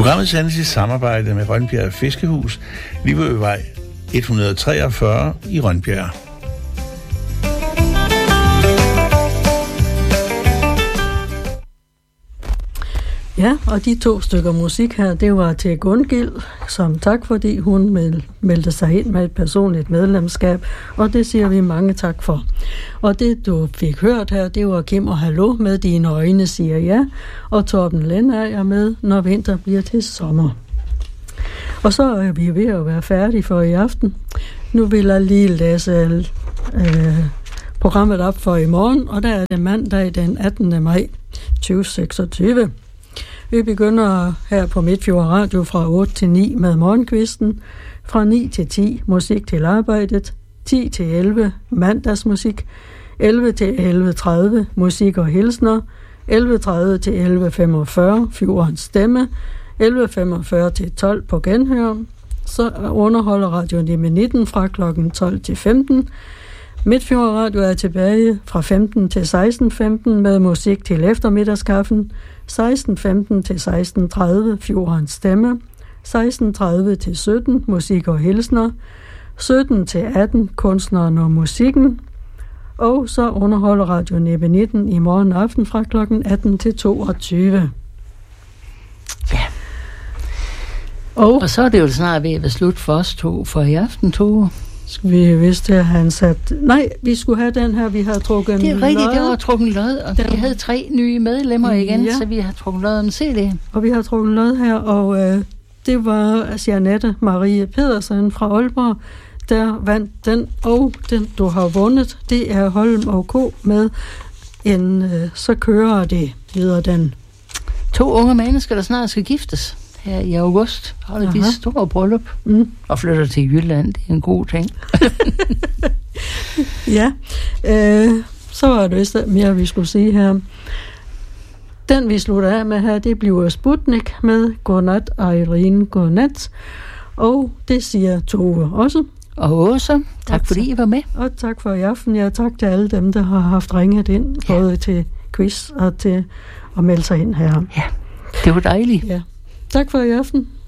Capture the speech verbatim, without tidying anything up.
Programmet sendes i samarbejde med Rønbjerg Fiskehus, Livøvej et hundrede treogfyrre i Rønbjerg. Ja, og de to stykker musik her, det var til Gungild, som tak, fordi hun meldte sig ind med et personligt medlemskab, og det siger vi mange tak for. Og det, du fik hørt her, det var Kim og Hallo med Dine øjne siger ja, og Torben Lendager med Når vinter bliver til sommer. Og så er vi ved at være færdige for i aften. Nu vil jeg lige læse øh, programmet op for i morgen, og der er det mandag den attende maj tyve seksogtyve. Vi begynder her på Midtfjord Radio fra otte til ni med morgenkvisten, fra ni til ti musik til arbejdet, ti til elleve mandagsmusik, elleve til elleve tredive musik og hilsner, elleve tredive til elleve femogfyrre Fjordens stemme, elleve femogfyrre til tolv på genhør. Så underholder Radio nitten fra klokken tolv til femten. Midtfjord Radio er tilbage fra femten til seksten femten med musik til eftermiddagskaffen, seksten femten til seksten tredive Fjordens stemme, seksten tredive til sytten musik og hilsner, sytten til atten kunstneren og musikken, og så underholder Radio nitten i morgen aften fra klokken atten til toogtyve. Ja. Og, og så er det jo snart ved at være slut for os to for i aften, to. Vi vidste, at han sat... Nej, vi skulle have den her, vi har trukket Det er lod. rigtigt, det var trukket lod, og den... vi havde tre nye medlemmer igen, ja. Så vi har trukket lod om C D. Og vi har trukket lod her, og øh, det var Jeanette Marie Pedersen fra Aalborg, der vandt den, og den, du har vundet, det er Holm og K med en øh, Så kører det, hedder den. To unge mennesker, der snart skal giftes. Her i august holder de store bryllup mm. og flytter til Jylland. Det er en god ting. Ja, øh, så var det vist mere, vi skulle sige her. Den, vi slutter af med her, det bliver Sputnik med Godnat, Irene, godnat. Og det siger Tove også. Og Åsa, tak fordi I var med. Og tak for i aften. Ja, tak til alle dem, der har haft ringet ind, ja. Både til quiz og til at melde sig ind her. Ja, det var dejligt. Ja. Tak for i aften.